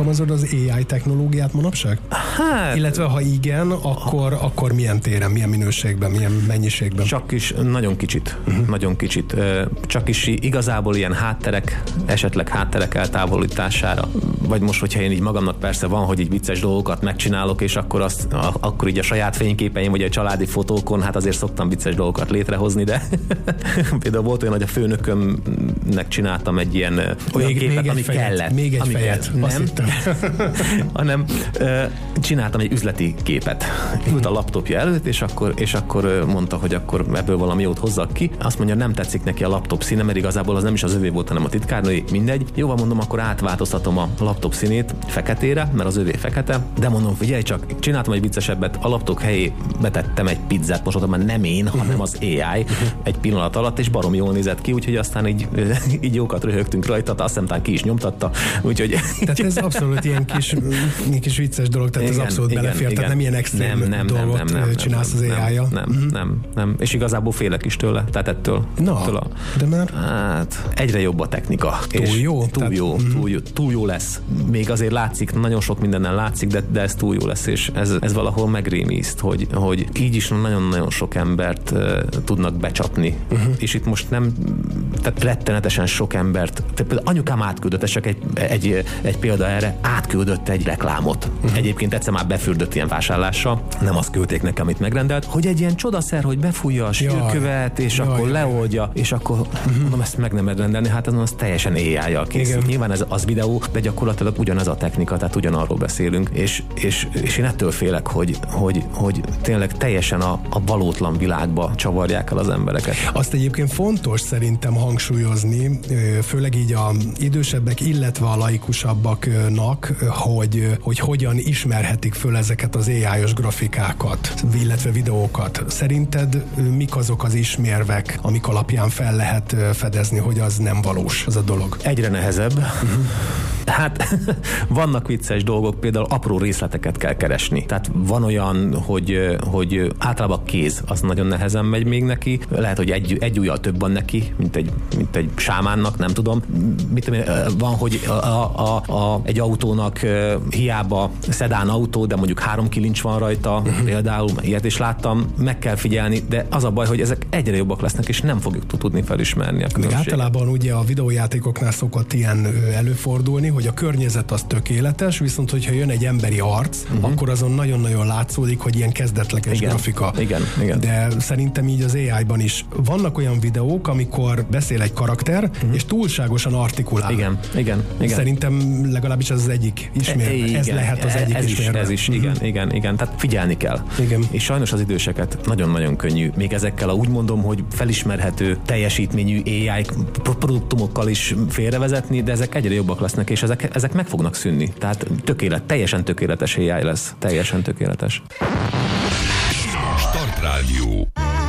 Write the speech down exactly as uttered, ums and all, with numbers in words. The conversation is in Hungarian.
alkalmazod az á i technológiát manapság? Hát... Illetve ha igen, akkor, akkor milyen téren, milyen minőségben, milyen mennyiségben? Csak is nagyon kicsit, uh-huh. nagyon kicsit. Csak is igazából ilyen hátterek, esetleg hátterek eltávolítására, vagy most, hogyha én így magamnak persze van, hogy így vicces dolgokat megcsinálok, és akkor, azt, akkor így a saját fényképeim, vagy a családi fotókon, hát azért szoktam vicces dolgokat létrehozni, de például volt olyan, hogy a főnökömnek csináltam egy ilyen olyan még, képet, még ami fejet, kellett. Még egy ami fejet. Kellett. Nem, hanem csináltam egy üzleti képet. Ült a laptopja előtt, és akkor, és akkor mondta, hogy akkor ebből valami jót hozzak ki. Azt mondja, nem tetszik neki a laptop színe, mert igazából az nem is az övé volt, hanem a titkárnői, mindegy. Jóval mondom, akkor átváltoztatom a laptop színét feketére, mert az övé fekete, de mondom, figyelj csak, csináltam egy viccesebbet, a laptop helyé betettem egy pizzát, most már nem én, hanem az á i egy pillanat alatt, és barom jól nézett ki, úgyhogy aztán így, így jókat röhögtünk rajta, azt hiszem, ki is nyomtatta, úgyhogy... Tehát ez abszolút ilyen kis, kis vicces dolog, tehát igen, ez abszolút igen, belefér, igen. Tehát nem ilyen extrém nem, nem, dolgot nem, nem, nem, csinálsz nem, az á i-jal. Nem, nem, nem, nem, és igazából félek is tőle, tehát ettől. Na, ettől a, de már... Hát, egyre jobb a technika. Túl és jó? Túl tehát, jó, mm. túl jó, túl jó lesz. Még azért látszik, nagyon sok mindennel látszik, de, de ez túl jó lesz, és ez, ez valahol megrémiszt, hogy, hogy így is nagyon-nagyon sok embert uh, tudnak becsapni. Uh-huh. És itt most nem, tehát rettenetesen sok embert, tehát anyukám átküldött, ez csak egy, egy, egy példa erre, átküldött egy reklámot. Uh-huh. Egyébként egyszer már befürdött ilyen vásárlással, nem azt küldték nekem, amit megrendelt, hogy egy ilyen csodaszer, hogy befújja a sírkövet, és jaj, akkor jaj. leoldja, és akkor uh-huh. mondom, ezt meg nem rendelni, hát az, az teljesen á i-jal készít. Nyilván ez az videó, de gyakorlatilag ugyanez a technika, tehát ugyanarról beszélünk, és, és, és én ettől félek, hogy, hogy, hogy tényleg teljesen a, a valótlan világba csavarják el az embereket. Azt egyébként fontos szerintem hangsúlyozni, főleg így a idősebbek, illetve a laikusabbaknak, hogy, hogy hogyan ismerhetik föl ezeket az á i-os grafikákat, illetve videókat. Szerinted mik azok az ismérvek, amik alapján fel lehet fedezni, hogy az nem valós az a dolog? Egyre nehezebb. Uh-huh. Hát vannak vicces dolgok, például apró részleteket kell keresni. Tehát van olyan, hogy, hogy általában a kéz, az nagyon nehezen megy még neki. Lehet, hogy egy, egy ujjal több van neki, mint egy, mint egy sámánnak, nem tudom. Mit tudom, van, hogy a, a, a, egy autónak hiába szedán autó, de mondjuk három kilincs van rajta, uh-huh. például, ilyet is láttam, meg kell figyelni, de az a baj, hogy ezek egyre jobbak lesznek, és nem fogjuk tudni felismerni a különbséget. Általában ugye a videójátékoknál szokott ilyen előfordulni, hogy a környezet az tökéletes, viszont hogyha jön egy emberi arc, uh-huh. akkor azon nagyon-nagyon látszódik, hogy ilyen kezdetleges igen, grafika. Igen, igen. De szerintem így az á i-ban is vannak olyan videók, amikor beszél egy karakter, uh-huh. és túlságosan artikulál. Igen, igen, igen. Szerintem legalábbis ez az egyik ismérve. Ez lehet az egyik ez ismérve. Is, ez is, igen, uh-huh. igen, igen. Tehát figyelni kell. Igen. És sajnos az időseket nagyon-nagyon könnyű. Még ezekkel a úgy mondom, hogy felismerhető teljesítményű á i produktumokkal is félrevezetni, de ezek egyre jobbak lesznek, és ezek, ezek meg fognak szűnni. Tehát tökélet, teljesen tökéletes á i lesz. Teljesen tökéletes. Startrádió.